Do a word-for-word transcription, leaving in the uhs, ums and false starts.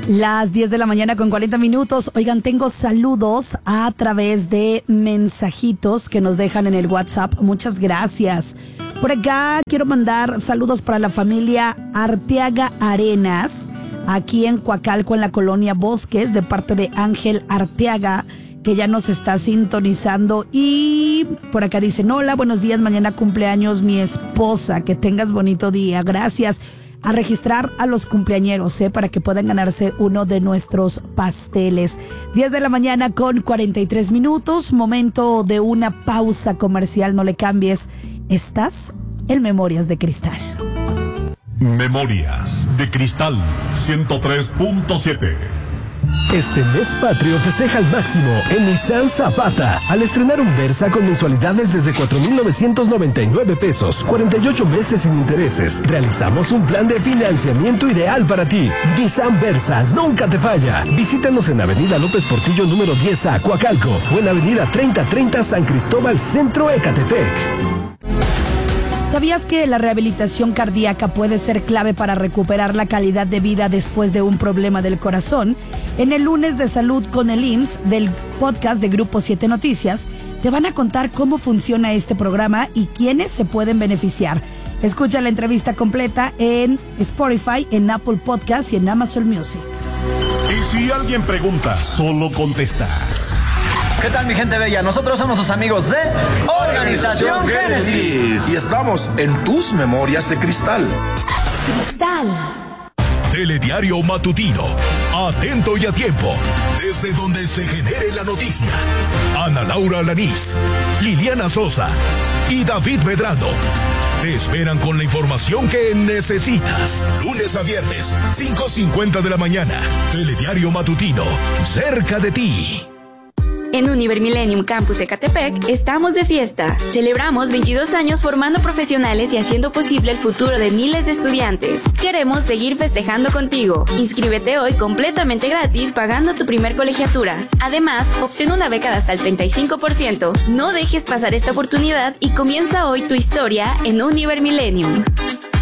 Las diez de la mañana con cuarenta minutos. Oigan, tengo saludos a través de mensajitos que nos dejan en el WhatsApp. Muchas gracias. Por acá quiero mandar saludos para la familia Arteaga Arenas, aquí en Coacalco, en la colonia Bosques, de parte de Ángel Arteaga, que ya nos está sintonizando. Y por acá dicen: hola, buenos días, mañana cumpleaños mi esposa, que tengas bonito día. Gracias. A registrar a los cumpleañeros, ¿eh? Para que puedan ganarse uno de nuestros pasteles. diez de la mañana con cuarenta y tres minutos, momento de una pausa comercial, no le cambies. Estás en Memorias de Cristal. Memorias de Cristal ciento tres punto siete. Este mes patrio festeja al máximo en Nissan Zapata al estrenar un Versa con mensualidades desde cuatro mil novecientos noventa y nueve pesos, cuarenta y ocho meses sin intereses. Realizamos un plan de financiamiento ideal para ti. Nissan Versa nunca te falla. Visítanos en Avenida López Portillo número diez A, Coacalco, o en Avenida treinta treinta San Cristóbal, Centro, Ecatepec. ¿Sabías que la rehabilitación cardíaca puede ser clave para recuperar la calidad de vida después de un problema del corazón? En el lunes de salud con el I M S S del podcast de Grupo siete Noticias, te van a contar cómo funciona este programa y quiénes se pueden beneficiar. Escucha la entrevista completa en Spotify, en Apple Podcasts y en Amazon Music. Y si alguien pregunta, solo contestas. ¿Qué tal, mi gente bella? Nosotros somos sus amigos de Organización Génesis. Y estamos en tus Memorias de Cristal. Cristal. Telediario matutino. Atento y a tiempo. Desde donde se genere la noticia. Ana Laura Alanís, Liliana Sosa y David Medrano te esperan con la información que necesitas. Lunes a viernes, cinco cincuenta de la mañana. Telediario matutino. Cerca de ti. En Univer Millennium Campus Ecatepec estamos de fiesta. Celebramos veintidós años formando profesionales y haciendo posible el futuro de miles de estudiantes. Queremos seguir festejando contigo. Inscríbete hoy completamente gratis pagando tu primer colegiatura. Además, obtén una beca de hasta el treinta y cinco por ciento. No dejes pasar esta oportunidad y comienza hoy tu historia en Univer Millennium.